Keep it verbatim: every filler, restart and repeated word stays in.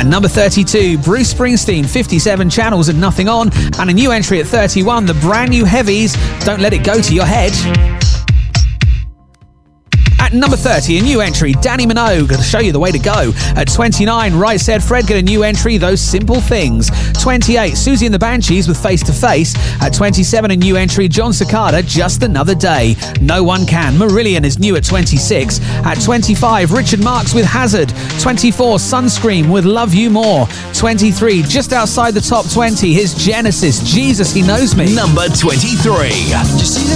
At number thirty-two, Bruce Springsteen, fifty-seven Channels and Nothing On. And a new entry at thirty-one, the brand new Heavies, Don't Let It Go to Your Head. At number thirty, a new entry, Danny Minogue, to Show You the Way to Go. At twenty-nine, Right Said Fred, get a new entry, Those Simple Things. twenty-eight, Susie and the Banshees with Face to Face. At twenty-seven, a new entry, John Cicada, Just Another Day. No One Can, Marillion is new at twenty-six. At twenty-five, Richard Marx with Hazard. twenty-four, Sunscream with Love You More. twenty-three, just outside the top twenty, here's Genesis, Jesus He Knows Me. Number twenty-three. You see